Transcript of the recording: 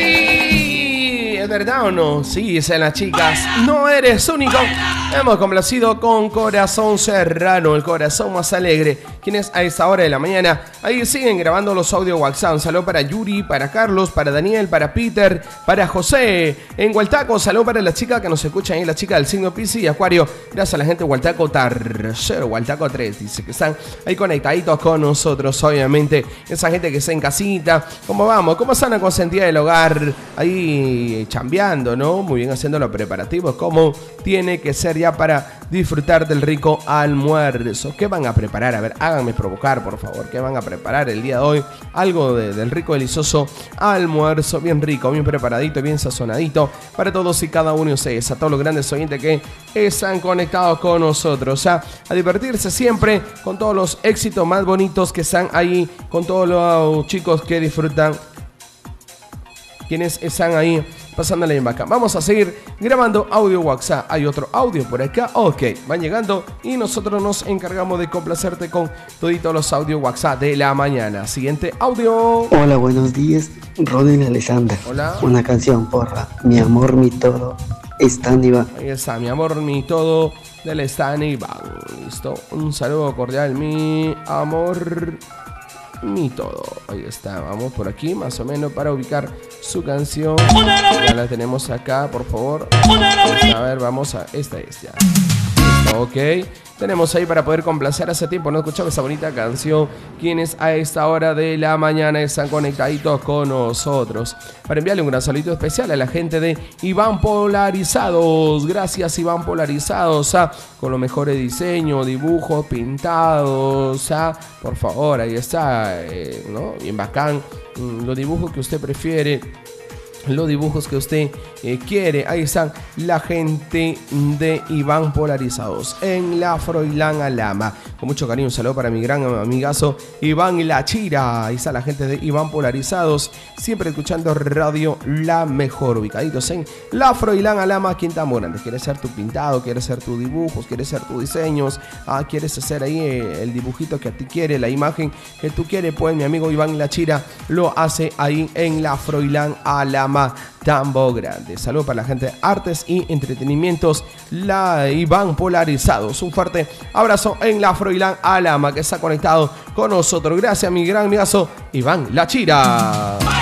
Sí, ¿es verdad o no? Sí, dicen las chicas. No eres único. Hemos complacido con Corazón Serrano, el corazón más alegre. Quienes a esta hora de la mañana ahí siguen grabando los audio WhatsApp. Un saludo para Yuri, para Carlos, para Daniel, para Peter, para José. En Hualtaco, saludo para la chica que nos escucha ahí, la chica del signo Piscis y Acuario. Gracias a la gente de Hualtaco tercero, Hualtaco 3. Dice que están ahí conectaditos con nosotros, obviamente. Esa gente que está en casita. ¿Cómo vamos? ¿Cómo están la consentida del hogar? Ahí chambeando, ¿no? Muy bien, haciendo los preparativos como tiene que ser ya para disfrutar del rico almuerzo. ¿Qué van a preparar? A ver, háganme provocar, por favor. ¿Qué van a preparar el día de hoy? Algo del rico, delicioso almuerzo, bien rico, bien preparadito, bien sazonadito para todos y cada uno de ustedes, a todos los grandes oyentes que están conectados con nosotros. A divertirse siempre con todos los éxitos más bonitos que están ahí, con todos los chicos que disfrutan, quienes están ahí pasándole bien bacán. Vamos a seguir grabando audio WhatsApp. Hay otro audio por acá. Ok, van llegando y nosotros nos encargamos de complacerte con toditos los audio WhatsApp de la mañana. Siguiente audio. Hola, buenos días, Rodin Alessandra. Hola. Una canción, porra. Mi amor, mi todo. Stan Iván. Ahí está, mi amor, mi todo del Stan Iván. Listo. Un saludo cordial, mi amor, mi todo. Ahí está, vamos por aquí más o menos para ubicar su canción. Ya la tenemos acá, por favor. A ver, vamos a... Esta es ya. Ok, tenemos ahí para poder complacer. Hace tiempo no escuchaba esa bonita canción. Quienes a esta hora de la mañana están conectaditos con nosotros. Para enviarle un gran saludo especial a la gente de Iván Polarizados. Gracias, Iván Polarizados. Con los mejores diseños, dibujos, pintados. Por favor, ahí está, ¿no? Bien bacán. Los dibujos que usted prefiere, los dibujos que usted quiere. Ahí están la gente de Iván Polarizados en la Froilán Alama. Con mucho cariño, un saludo para mi gran amigazo Iván La Chira. Ahí está la gente de Iván Polarizados, siempre escuchando radio La Mejor, ubicaditos en la Froilán Alama, Quinta Morante. ¿Quieres hacer tu pintado? ¿Quieres hacer tus dibujos? ¿Quieres hacer tus diseños? ¿Quieres hacer ahí el dibujito que a ti quiere, la imagen que tú quieres? Pues mi amigo Iván La Chira lo hace ahí en la Froilán Alama, Tambo Grande. Saludos para la gente de Artes y Entretenimientos, la Iván Polarizados. Un fuerte abrazo en la Froilán Alama, que está conectado con nosotros. Gracias, mi gran amigazo Iván La Chira.